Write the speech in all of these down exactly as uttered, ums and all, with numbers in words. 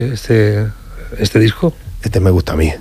este, este disco? Este me gusta a mí.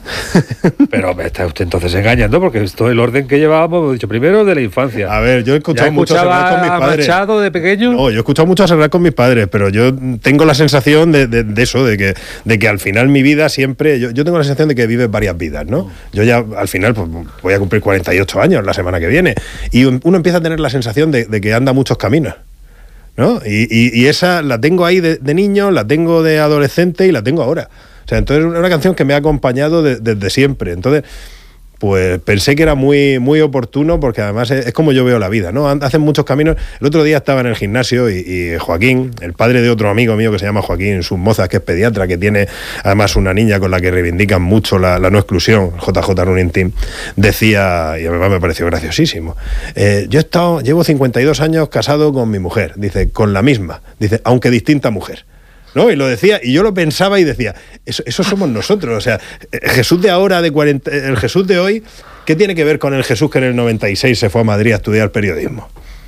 Pero me está usted entonces engañando, porque esto el orden que llevábamos, hemos dicho, primero de la infancia. A ver, yo he escuchado mucho a Serrat con mis padres. ¿Ya Machado de pequeño? No, yo he escuchado mucho a Serrat con mis padres, pero yo tengo la sensación de, de, de eso, de que, de que al final mi vida siempre... Yo, yo tengo la sensación de que vives varias vidas, ¿no? Yo ya al final pues, voy a cumplir cuarenta y ocho años la semana que viene, y uno empieza a tener la sensación de, de que anda muchos caminos, ¿no? Y, y, y esa la tengo ahí de, de niño, la tengo de adolescente y la tengo ahora. O sea, entonces es una canción que me ha acompañado de, desde siempre. Entonces, pues pensé que era muy, muy oportuno, porque además es, es como yo veo la vida, ¿no? Hacen muchos caminos. El otro día estaba en el gimnasio y, y Joaquín, el padre de otro amigo mío que se llama Joaquín Submozas, que es pediatra, que tiene además una niña con la que reivindican mucho la, la no exclusión, J J Running Team, decía, y además me pareció graciosísimo, eh, yo he estado, llevo cincuenta y dos años casado con mi mujer, dice, con la misma, dice, aunque distinta mujer. ¿No? Y lo decía, y yo lo pensaba y decía, eso, eso somos nosotros, o sea, el Jesús de ahora, de cuarenta, el Jesús de hoy, ¿qué tiene que ver con el Jesús que en el noventa y seis se fue a Madrid a estudiar periodismo?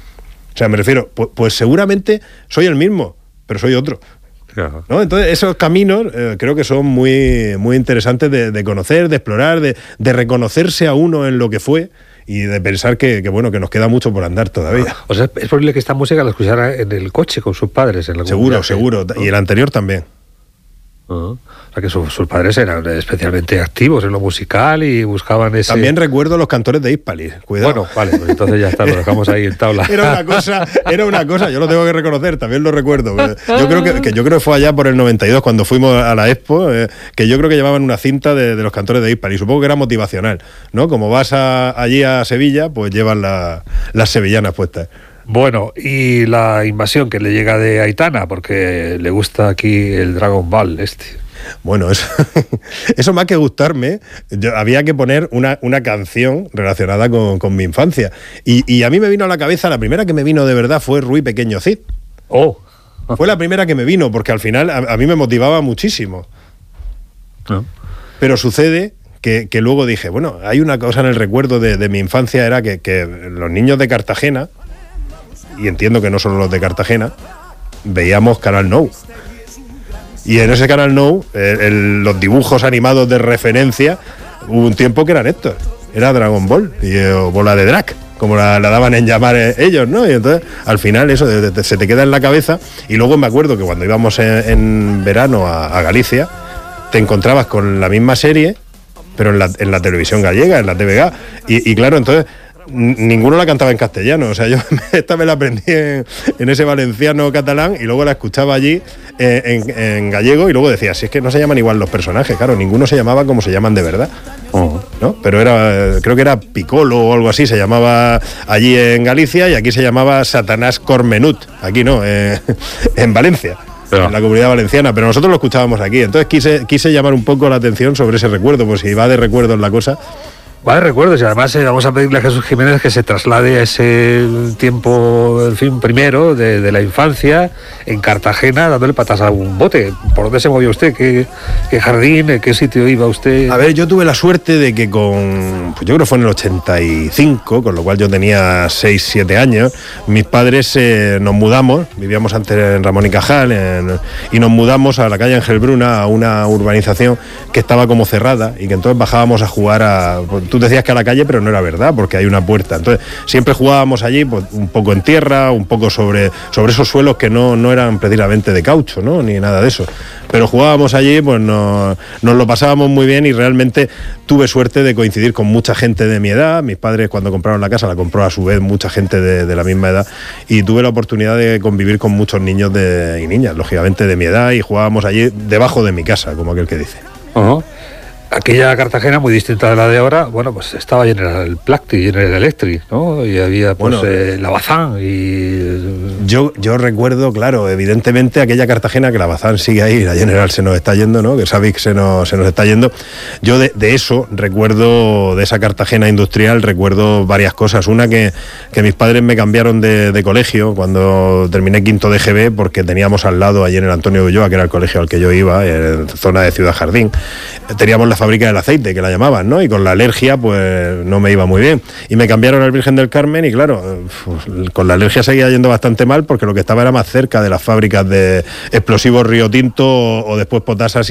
O sea, me refiero, pues, pues seguramente soy el mismo, pero soy otro. Claro. ¿No? Entonces, esos caminos eh, creo que son muy, muy interesantes de, de conocer, de explorar, de, de reconocerse a uno en lo que fue, y de pensar que, que bueno que nos queda mucho por andar todavía. O sea, es posible que esta música la escuchara en el coche con sus padres. En la seguro, seguro. ¿No? Y el anterior también. Uh-huh. O sea, que su, sus padres eran especialmente activos en lo musical y buscaban ese... También recuerdo los cantores de Hispalis, cuidado. Bueno, vale, pues entonces ya está, lo dejamos ahí en tabla. Era una cosa, era una cosa, yo lo tengo que reconocer, también lo recuerdo. Yo creo que, que yo creo que fue allá por el noventa y dos cuando fuimos a la Expo, eh, que yo creo que llevaban una cinta de, de los cantores de Hispalis, supongo que era motivacional, ¿no? Como vas a, allí a Sevilla, pues llevan la, las sevillanas puestas. Bueno, y la invasión que le llega de Aitana, porque le gusta aquí el Dragon Ball este. Bueno, eso, eso más que gustarme, yo, había que poner una, una canción relacionada con, con mi infancia. Y, y a mí me vino a la cabeza, la primera que me vino de verdad fue Rui Pequeño Cid. Oh. Fue la primera que me vino, porque al final a, a mí me motivaba muchísimo. ¿No? Pero sucede que, que luego dije, bueno, hay una cosa en el recuerdo de, de mi infancia, era que, que los niños de Cartagena, y entiendo que no solo los de Cartagena, veíamos Canal Nou. Y en ese Canal Nou, el, el, los dibujos animados de referencia, hubo un tiempo que eran estos. Era Dragon Ball, y, o Bola de Drag, como la, la daban en llamar ellos, ¿no? Y entonces, al final, eso de, de, se te queda en la cabeza. Y luego me acuerdo que cuando íbamos en, en verano a, a Galicia, te encontrabas con la misma serie, pero en la, en la televisión gallega, en la T V G. Y, y claro, entonces... ninguno la cantaba en castellano, o sea, yo esta me la aprendí en, en ese valenciano catalán y luego la escuchaba allí eh, en, en gallego y luego decía, si es que no se llaman igual los personajes, claro, ninguno se llamaba como se llaman de verdad, uh-huh. ¿no? Pero era, creo que era Piccolo o algo así, se llamaba allí en Galicia y aquí se llamaba Satanás Cormenut, aquí no, eh, en Valencia. Pero. En la Comunidad Valenciana, pero nosotros lo escuchábamos aquí, entonces quise, quise llamar un poco la atención sobre ese recuerdo, pues si va de recuerdos la cosa. Vale, recuerdos, y además eh, vamos a pedirle a Jesús Jiménez que se traslade a ese tiempo, en fin, primero, de, de la infancia, en Cartagena, dándole patas a un bote. ¿Por dónde se movió usted? ¿Qué, qué jardín? ¿Qué sitio iba usted? A ver, yo tuve la suerte de que con, pues yo creo que fue en el ochenta y cinco, con lo cual yo tenía seis, siete años, mis padres eh, nos mudamos, vivíamos antes en Ramón y Cajal, en, y nos mudamos a la calle Ángel Bruna, a una urbanización que estaba como cerrada, y que entonces bajábamos a jugar a... Tú decías que a la calle, pero no era verdad, porque hay una puerta. Entonces, siempre jugábamos allí, pues, un poco en tierra, un poco sobre, sobre esos suelos que no, no eran precisamente de caucho, ¿no? Ni nada de eso. Pero jugábamos allí, pues nos, nos lo pasábamos muy bien y realmente tuve suerte de coincidir con mucha gente de mi edad. Mis padres, cuando compraron la casa, la compró a su vez mucha gente de, de la misma edad, y tuve la oportunidad de convivir con muchos niños de, y niñas, lógicamente, de mi edad, y jugábamos allí debajo de mi casa, como aquel que dice. Uh-huh. Aquella Cartagena, muy distinta de la de ahora, bueno, pues estaba General Placti, General Electric, ¿no? Y había, pues, bueno, eh, la Bazán y... Yo, yo recuerdo, claro, evidentemente aquella Cartagena, que la Bazán sigue ahí, la General se nos está yendo, ¿no? Que Savic se nos, se nos está yendo. Yo de, de eso recuerdo, de esa Cartagena industrial, recuerdo varias cosas. Una, que, que mis padres me cambiaron de, de colegio cuando terminé quinto de G B, porque teníamos al lado, allí en el Antonio de Ulloa, que era el colegio al que yo iba, en zona de Ciudad Jardín, teníamos la fábrica del aceite, que la llamaban, ¿no? Y con la alergia, pues no me iba muy bien. Y me cambiaron al Virgen del Carmen y claro, pues, con la alergia seguía yendo bastante mal porque lo que estaba era más cerca de las fábricas de explosivos Río Tinto o, o después Potasas